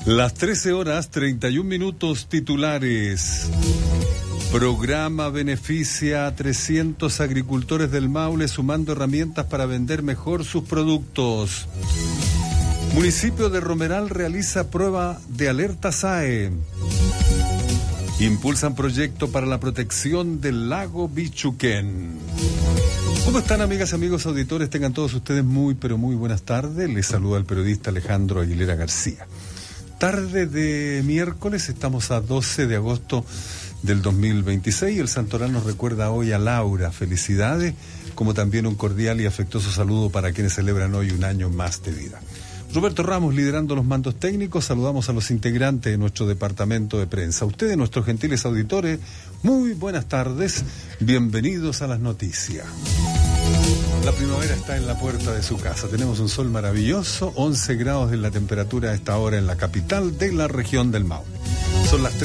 Las 13:31, titulares. Programa beneficia a 300 agricultores del Maule sumando herramientas para vender mejor sus productos. Municipio de Romeral realiza prueba de alerta SAE. Impulsan proyecto para la protección del lago Bichuquén. ¿Cómo están, amigas y amigos auditores? Tengan todos ustedes muy, pero muy buenas tardes. Les saluda el periodista Alejandro Aguilera García. Tarde de miércoles, estamos a 12 de agosto del 2026. El Santoral nos recuerda hoy a Laura. Felicidades, como también un cordial y afectuoso saludo para quienes celebran hoy un año más de vida. Roberto Ramos liderando los mandos técnicos. Saludamos a los integrantes de nuestro departamento de prensa. Ustedes, nuestros gentiles auditores, muy buenas tardes. Bienvenidos a las noticias. La primavera está en la puerta de su casa. Tenemos un sol maravilloso, 11 grados en la temperatura a esta hora en la capital de la región del Maule. Son las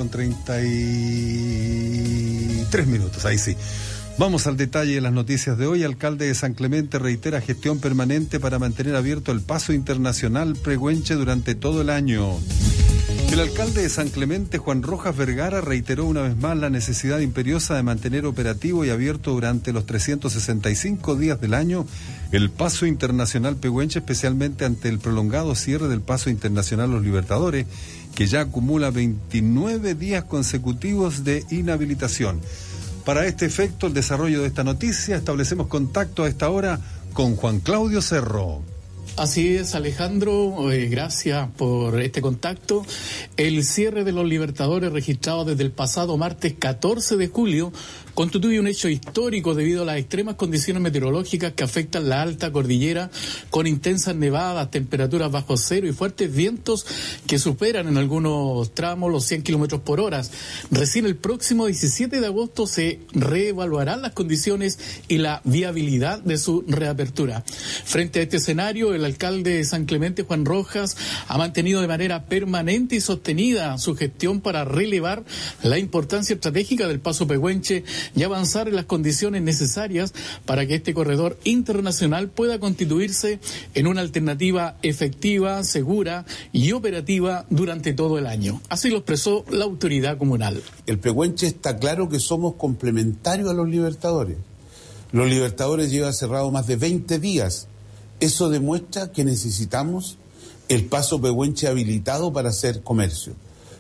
13:33. Ahí sí. Vamos al detalle de las noticias de hoy. Alcalde de San Clemente reitera gestión permanente para mantener abierto el paso internacional Pehuenche durante todo el año. El alcalde de San Clemente, Juan Rojas Vergara, reiteró una vez más la necesidad imperiosa de mantener operativo y abierto durante los 365 días del año el paso internacional Pehuenche, especialmente ante el prolongado cierre del paso internacional Los Libertadores, que ya acumula 29 días consecutivos de inhabilitación. Para este efecto, el desarrollo de esta noticia, establecemos contacto a esta hora con Juan Claudio Cerro. Así es, Alejandro, gracias por este contacto. El cierre de Los Libertadores registrado desde el pasado martes 14 de julio constituye un hecho histórico debido a las extremas condiciones meteorológicas que afectan la alta cordillera, con intensas nevadas, temperaturas bajo cero y fuertes vientos que superan en algunos tramos los 100 kilómetros por hora. Recién el próximo 17 de agosto se reevaluarán las condiciones y la viabilidad de su reapertura. Frente a este escenario, el alcalde de San Clemente, Juan Rojas, ha mantenido de manera permanente y sostenida su gestión para relevar la importancia estratégica del paso Pehuenche y avanzar en las condiciones necesarias para que este corredor internacional pueda constituirse en una alternativa efectiva, segura y operativa durante todo el año. Así lo expresó la autoridad comunal. El Pehuenche está claro que somos complementarios a los Libertadores. Los Libertadores llevan cerrado más de 20 días. Eso demuestra que necesitamos el paso Pehuenche habilitado para hacer comercio.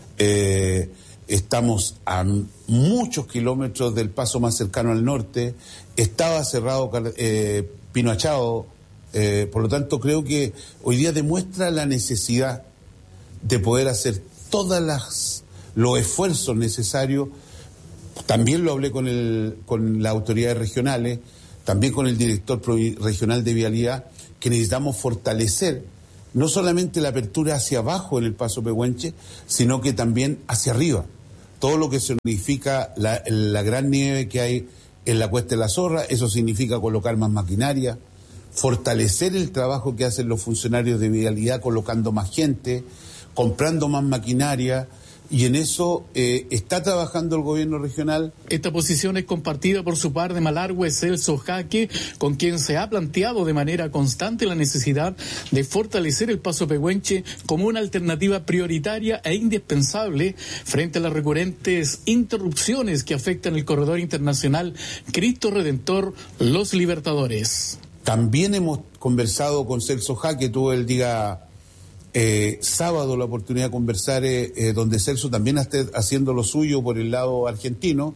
Estamos a muchos kilómetros del paso más cercano al norte, estaba cerrado Pino Achado, por lo tanto creo que hoy día demuestra la necesidad de poder hacer todos los esfuerzos necesarios. También lo hablé con las autoridades regionales, también con el director regional de Vialidad, que necesitamos fortalecer no solamente la apertura hacia abajo en el paso Pehuenche, sino que también hacia arriba. Todo lo que significa la gran nieve que hay en la Cuesta de la Zorra, eso significa colocar más maquinaria, fortalecer el trabajo que hacen los funcionarios de Vialidad colocando más gente, comprando más maquinaria, y en eso está trabajando el gobierno regional. Esta posición es compartida por su par de Malargüe, Celso Jaque, con quien se ha planteado de manera constante la necesidad de fortalecer el paso Pehuenche como una alternativa prioritaria e indispensable frente a las recurrentes interrupciones que afectan el corredor internacional Cristo Redentor Los Libertadores. También hemos conversado con Celso Jaque, tuve el día sábado la oportunidad de conversar, donde Celso también está haciendo lo suyo por el lado argentino,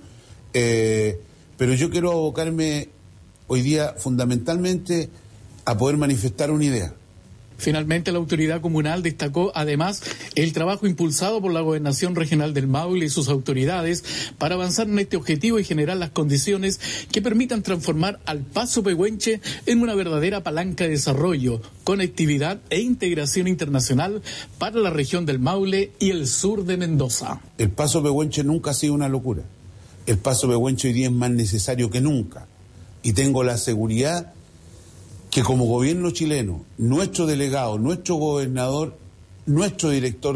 pero yo quiero abocarme hoy día fundamentalmente a poder manifestar una idea. Finalmente, la autoridad comunal destacó además el trabajo impulsado por la Gobernación Regional del Maule y sus autoridades para avanzar en este objetivo y generar las condiciones que permitan transformar al paso Pehuenche en una verdadera palanca de desarrollo, conectividad e integración internacional para la región del Maule y el sur de Mendoza. El paso Pehuenche nunca ha sido una locura. El paso Pehuenche hoy día es más necesario que nunca. Y tengo la seguridad que como gobierno chileno, nuestro delegado, nuestro gobernador, nuestro director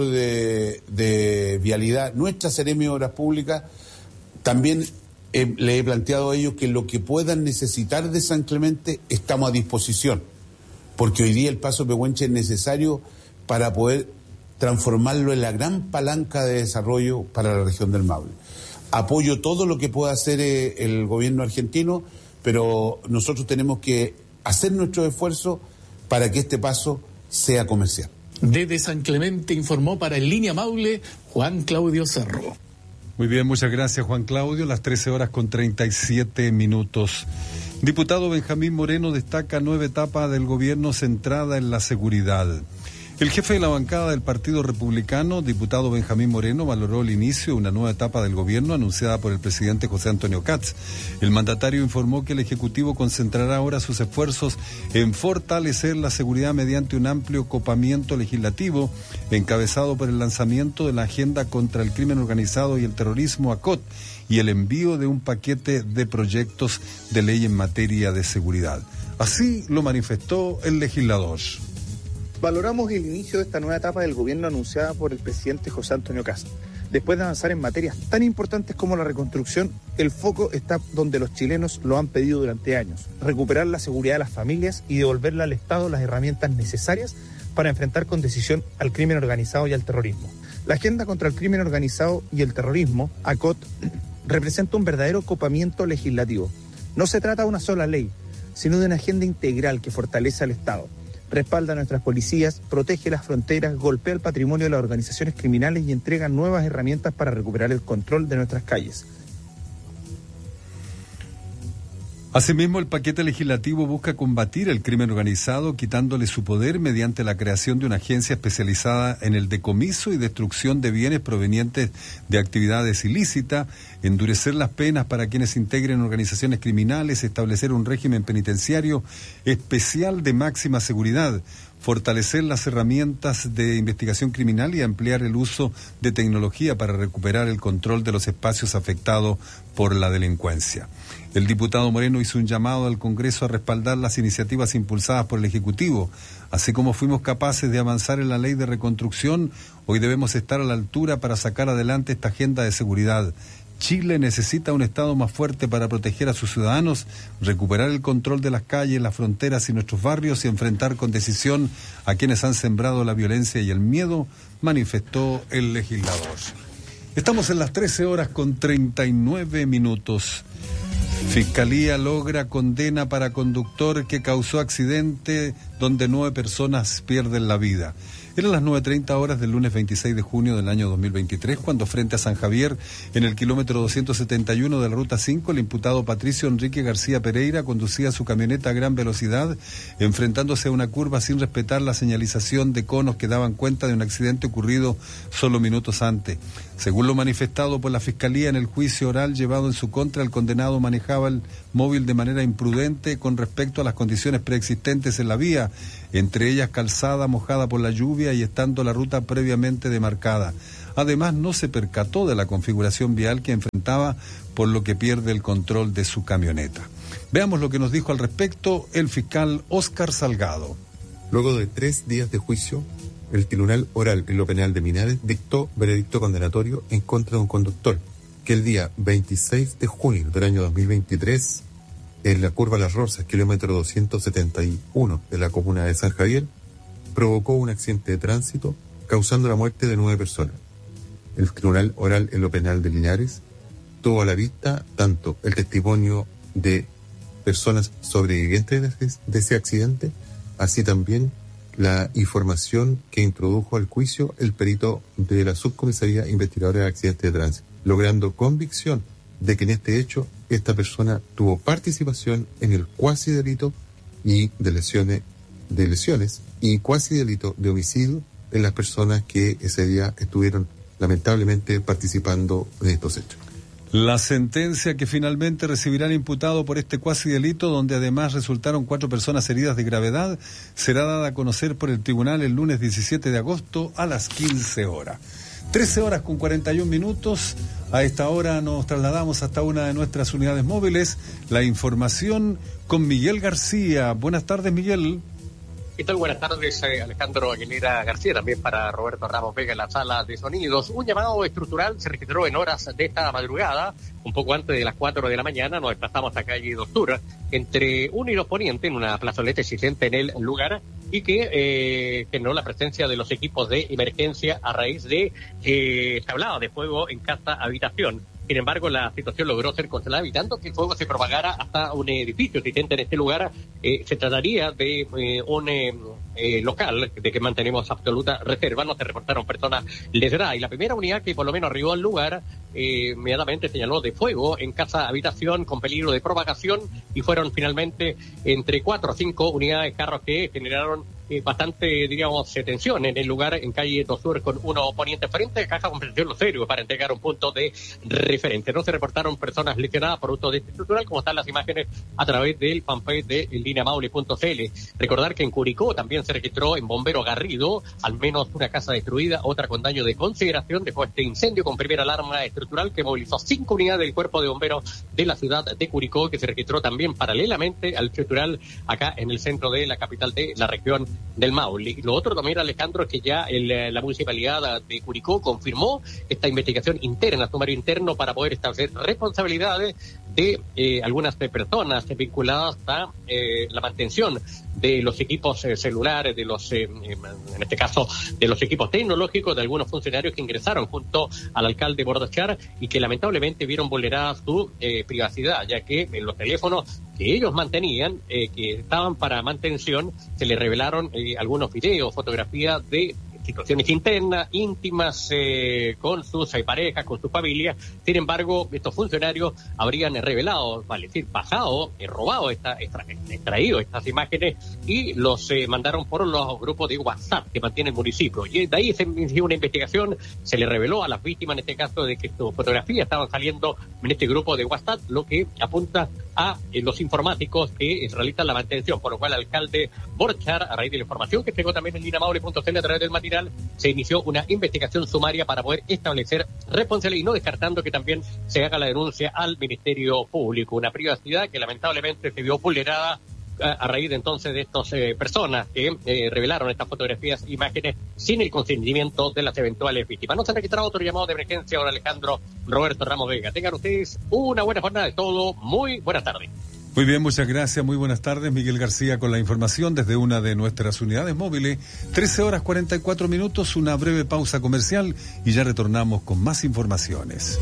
de Vialidad, nuestra Seremi de Obras Públicas, también le he planteado a ellos que lo que puedan necesitar de San Clemente estamos a disposición, porque hoy día el paso Pehuenche es necesario para poder transformarlo en la gran palanca de desarrollo para la región del Maule. Apoyo todo lo que pueda hacer el gobierno argentino, pero nosotros tenemos que hacer nuestro esfuerzo para que este paso sea comercial. Desde San Clemente informó para En Línea Maule Juan Claudio Cerro. Muy bien, muchas gracias Juan Claudio. Las 13:37. Diputado Benjamín Moreno destaca 9 etapas del gobierno centrada en la seguridad. El jefe de la bancada del Partido Republicano, diputado Benjamín Moreno, valoró el inicio de una nueva etapa del gobierno anunciada por el presidente José Antonio Kats. El mandatario informó que el Ejecutivo concentrará ahora sus esfuerzos en fortalecer la seguridad mediante un amplio copamiento legislativo encabezado por el lanzamiento de la Agenda contra el Crimen Organizado y el Terrorismo, ACOT, y el envío de un paquete de proyectos de ley en materia de seguridad. Así lo manifestó el legislador. Valoramos el inicio de esta nueva etapa del gobierno anunciada por el presidente José Antonio Kast. Después de avanzar en materias tan importantes como la reconstrucción, el foco está donde los chilenos lo han pedido durante años: recuperar la seguridad de las familias y devolverle al Estado las herramientas necesarias para enfrentar con decisión al crimen organizado y al terrorismo. La Agenda contra el Crimen Organizado y el Terrorismo, ACOT, representa un verdadero copamiento legislativo. No se trata de una sola ley, sino de una agenda integral que fortalece al Estado, respalda a nuestras policías, protege las fronteras, golpea el patrimonio de las organizaciones criminales y entrega nuevas herramientas para recuperar el control de nuestras calles. Asimismo, el paquete legislativo busca combatir el crimen organizado, quitándole su poder mediante la creación de una agencia especializada en el decomiso y destrucción de bienes provenientes de actividades ilícitas, endurecer las penas para quienes integren organizaciones criminales, establecer un régimen penitenciario especial de máxima seguridad, fortalecer las herramientas de investigación criminal y ampliar el uso de tecnología para recuperar el control de los espacios afectados por la delincuencia. El diputado Moreno hizo un llamado al Congreso a respaldar las iniciativas impulsadas por el Ejecutivo. Así como fuimos capaces de avanzar en la ley de reconstrucción, hoy debemos estar a la altura para sacar adelante esta agenda de seguridad. Chile necesita un Estado más fuerte para proteger a sus ciudadanos, recuperar el control de las calles, las fronteras y nuestros barrios y enfrentar con decisión a quienes han sembrado la violencia y el miedo, manifestó el legislador. Estamos en las 13:39. Fiscalía logra condena para conductor que causó accidente donde 9 personas pierden la vida. Eran las 9:30 del lunes 26 de junio del año 2023, cuando frente a San Javier, en el kilómetro 271 de la Ruta 5, el imputado Patricio Enrique García Pereira conducía su camioneta a gran velocidad, enfrentándose a una curva sin respetar la señalización de conos que daban cuenta de un accidente ocurrido solo minutos antes. Según lo manifestado por la Fiscalía en el juicio oral llevado en su contra, el condenado manejaba el móvil de manera imprudente con respecto a las condiciones preexistentes en la vía, entre ellas calzada mojada por la lluvia y estando la ruta previamente demarcada. Además, no se percató de la configuración vial que enfrentaba, por lo que pierde el control de su camioneta. Veamos lo que nos dijo al respecto el fiscal Óscar Salgado. Luego de 3 días de juicio, el Tribunal Oral en lo Penal de Linares dictó veredicto condenatorio en contra de un conductor que el día 26 de junio del año 2023, en la curva Las Rosas, kilómetro 271 de la comuna de San Javier, provocó un accidente de tránsito causando la muerte de 9 personas. El Tribunal Oral en lo Penal de Linares tuvo a la vista tanto el testimonio de personas sobrevivientes de ese accidente, así también la información que introdujo al juicio el perito de la Subcomisaría Investigadora de Accidentes de Tránsito, logrando convicción de que en este hecho esta persona tuvo participación en el cuasi delito y de lesiones y cuasi delito de homicidio en las personas que ese día estuvieron lamentablemente participando en estos hechos. La sentencia que finalmente recibirá el imputado por este cuasi delito, donde además resultaron 4 personas heridas de gravedad, será dada a conocer por el tribunal el lunes 17 de agosto a las 15 horas. 13:41. A esta hora nos trasladamos hasta una de nuestras unidades móviles. La información con Miguel García. Buenas tardes, Miguel. ¿Qué tal? Buenas tardes, Alejandro Aguilera García, también para Roberto Ramos Vega en la sala de sonidos. Un llamado estructural se registró en horas de esta madrugada, un poco antes de las 4 de la mañana. Nos desplazamos a calle Doctura, entre 1 y 2 Poniente, en una plazoleta existente en el lugar, y que generó la presencia de los equipos de emergencia a raíz de se hablaba de fuego en casa habitación. Sin embargo, la situación logró ser controlada, evitando que el fuego se propagara hasta un edificio existente en este lugar. Se trataría de un local de que mantenemos absoluta reserva. No se reportaron personas lesionadas. Y la primera unidad que por lo menos arribó al lugar inmediatamente señaló de fuego en casa habitación con peligro de propagación, y fueron finalmente entre 4 o 5 unidades, carros que generaron bastante, diríamos, tensión en el lugar, en calle Tosur con 1 Poniente, frente a Caja Compensación Los Héroes, para entregar un punto de referencia. No se reportaron personas lesionadas producto de este estructural, como están las imágenes a través del fanpage de linamaule.cl. Recordar que en Curicó también se registró en Bombero Garrido al menos una casa destruida, otra con daño de consideración. Dejó este incendio con primera alarma estructural que movilizó 5 unidades del cuerpo de bomberos de la ciudad de Curicó, que se registró también paralelamente al estructural acá en el centro de la capital de la región del Maule. Y lo otro también, Alejandro, es que ya la municipalidad de Curicó confirmó esta investigación interna, sumario interno, para poder establecer responsabilidades de algunas personas vinculadas a la mantención de los equipos celulares, de los, en este caso, de los equipos tecnológicos de algunos funcionarios que ingresaron junto al alcalde Bordachar y que lamentablemente vieron vulnerada su privacidad, ya que en los teléfonos que ellos mantenían, que estaban para mantención, se les revelaron algunos videos, fotografías de situaciones internas, íntimas, con sus parejas, con sus familias. Sin embargo, estos funcionarios habrían revelado, vale decir, bajado, robado, extraído estas imágenes y los mandaron por los grupos de WhatsApp que mantiene el municipio. Y de ahí se inició una investigación, se le reveló a las víctimas, en este caso, de que sus fotografías estaban saliendo en este grupo de WhatsApp, lo que apunta a los informáticos que realizan la mantención, por lo cual el alcalde Borchar, a raíz de la información que llegó también en linamaule.cl a través del matinal, se inició una investigación sumaria para poder establecer responsabilidad y no descartando que también se haga la denuncia al Ministerio Público. Una privacidad que lamentablemente se vio vulnerada a raíz de entonces de estas personas que revelaron estas fotografías, imágenes sin el consentimiento de las eventuales víctimas. No se han registrado otro llamado de emergencia ahora, Alejandro Roberto Ramos Vega. Tengan ustedes una buena jornada de todo. Muy buenas tardes. Muy bien, muchas gracias, muy buenas tardes. Miguel García con la información desde una de nuestras unidades móviles. 13:44, una breve pausa comercial y ya retornamos con más informaciones.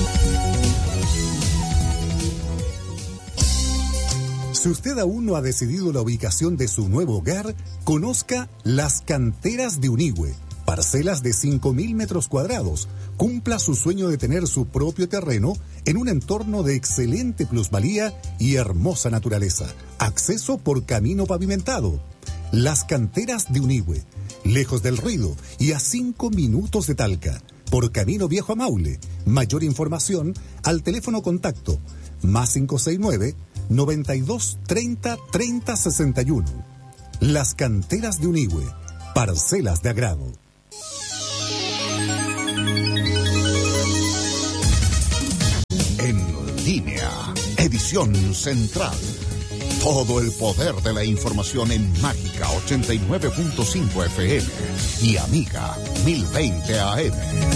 Si usted aún no ha decidido la ubicación de su nuevo hogar, conozca Las Canteras de Unigüe. Parcelas de 5.000 metros cuadrados. Cumpla su sueño de tener su propio terreno en un entorno de excelente plusvalía y hermosa naturaleza. Acceso por camino pavimentado. Las Canteras de Unigüe. Lejos del ruido y a 5 minutos de Talca. Por camino viejo a Maule. Mayor información al teléfono contacto +569 92 30 30 61. Las Canteras de Unigüe. Parcelas de agrado. En línea, edición central. Todo el poder de la información en Mágica 89.5 FM y Amiga 1020 AM.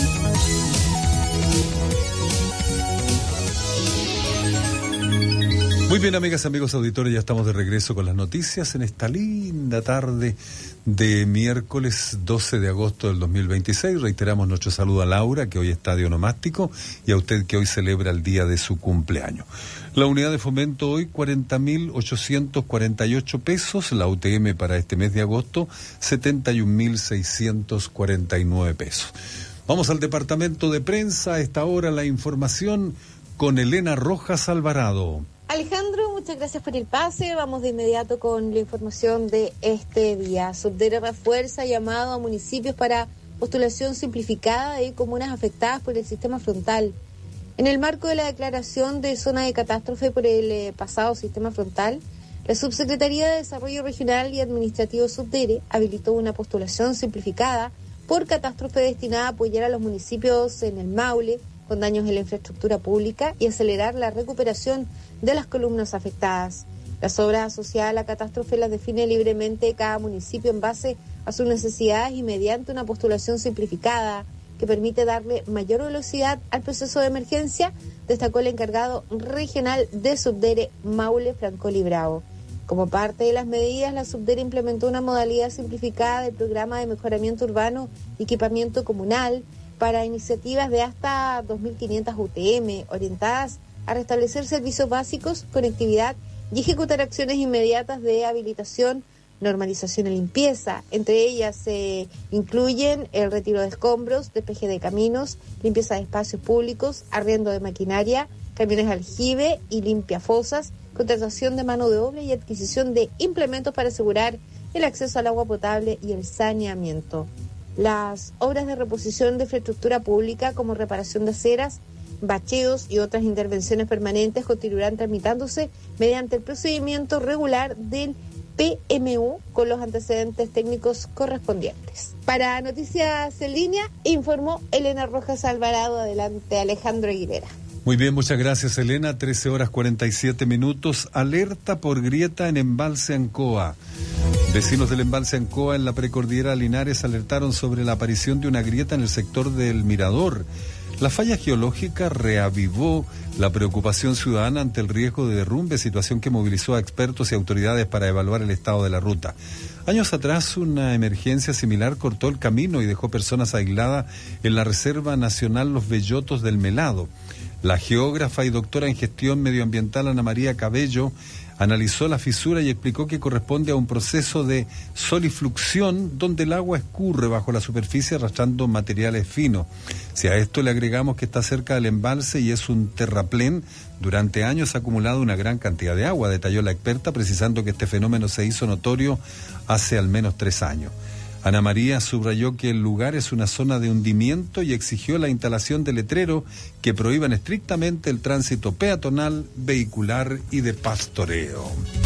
Muy bien, amigas, amigos auditores, ya estamos de regreso con las noticias en esta linda tarde de miércoles 12 de agosto del 2026. Reiteramos nuestro saludo a Laura, que hoy está de onomástico, y a usted, que hoy celebra el día de su cumpleaños. La unidad de fomento hoy, 40.848 pesos. La UTM para este mes de agosto, 71.649 pesos. Vamos al departamento de prensa. A esta hora la información con Elena Rojas Alvarado. Alejandro, muchas gracias por el pase. Vamos de inmediato con la información de este día. Subdere refuerza llamado a municipios para postulación simplificada de comunas afectadas por el sistema frontal. En el marco de la declaración de zona de catástrofe por el pasado sistema frontal, la Subsecretaría de Desarrollo Regional y Administrativo Subdere habilitó una postulación simplificada por catástrofe destinada a apoyar a los municipios en el Maule con daños en la infraestructura pública y acelerar la recuperación de las columnas afectadas. Las obras asociadas a la catástrofe las define libremente cada municipio en base a sus necesidades y mediante una postulación simplificada que permite darle mayor velocidad al proceso de emergencia, destacó el encargado regional de Subdere Maule, Francoli Bravo. Como parte de las medidas, la Subdere implementó una modalidad simplificada del programa de mejoramiento urbano y equipamiento comunal para iniciativas de hasta 2.500 UTM, orientadas a restablecer servicios básicos, conectividad y ejecutar acciones inmediatas de habilitación, normalización y limpieza. Entre ellas se incluyen el retiro de escombros, despeje de caminos, limpieza de espacios públicos, arriendo de maquinaria, camiones aljibe y limpiafosas, contratación de mano de obra y adquisición de implementos para asegurar el acceso al agua potable y el saneamiento. Las obras de reposición de infraestructura pública, como reparación de aceras, bacheos y otras intervenciones permanentes, continuarán tramitándose mediante el procedimiento regular del PMU con los antecedentes técnicos correspondientes. Para Noticias en Línea, informó Elena Rojas Alvarado. Adelante, Alejandro Aguilera. Muy bien, muchas gracias, Elena. 13:47. Alerta por grieta en embalse Ancoa. Vecinos del embalse Ancoa en la precordillera Linares alertaron sobre la aparición de una grieta en el sector del Mirador. La falla geológica reavivó la preocupación ciudadana ante el riesgo de derrumbe, situación que movilizó a expertos y autoridades para evaluar el estado de la ruta. Años atrás, una emergencia similar cortó el camino y dejó personas aisladas en la Reserva Nacional Los Bellotos del Melado. La geógrafa y doctora en gestión medioambiental Ana María Cabello analizó la fisura y explicó que corresponde a un proceso de solifluxión donde el agua escurre bajo la superficie arrastrando materiales finos. Si a esto le agregamos que está cerca del embalse y es un terraplén, durante años ha acumulado una gran cantidad de agua, detalló la experta, precisando que este fenómeno se hizo notorio hace al menos 3 años. Ana María subrayó que el lugar es una zona de hundimiento y exigió la instalación de letreros que prohíban estrictamente el tránsito peatonal, vehicular y de pastoreo.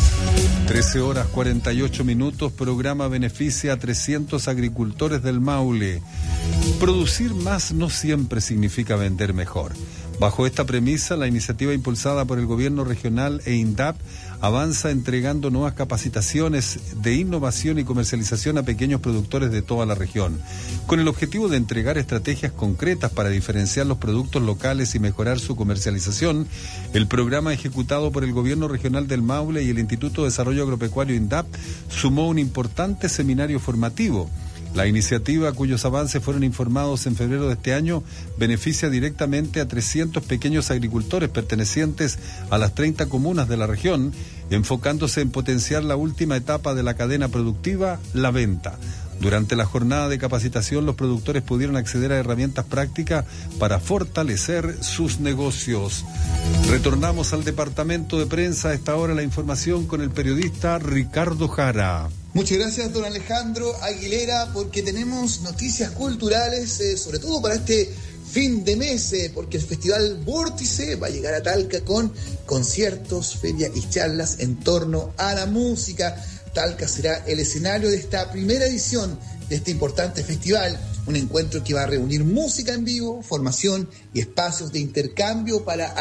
13:48. Programa beneficia a 300 agricultores del Maule. Producir más no siempre significa vender mejor. Bajo esta premisa, la iniciativa impulsada por el gobierno regional e INDAP avanza entregando nuevas capacitaciones de innovación y comercialización a pequeños productores de toda la región, con el objetivo de entregar estrategias concretas para diferenciar los productos locales y mejorar su comercialización. El programa ejecutado por el gobierno regional del Maule y el Instituto de Desarrollo Agropecuario INDAP sumó un importante seminario formativo. La iniciativa, cuyos avances fueron informados en febrero de este año, beneficia directamente a 300 pequeños agricultores pertenecientes a las 30 comunas de la región, enfocándose en potenciar la última etapa de la cadena productiva, la venta. Durante la jornada de capacitación, los productores pudieron acceder a herramientas prácticas para fortalecer sus negocios. Retornamos al departamento de prensa. A esta hora la información con el periodista Ricardo Jara. Muchas gracias, don Alejandro Aguilera, porque tenemos noticias culturales, sobre todo para este fin de mes, porque el Festival Vórtice va a llegar a Talca con conciertos, ferias y charlas en torno a la música. Talca será el escenario de esta primera edición de este importante festival, un encuentro que va a reunir música en vivo, formación y espacios de intercambio para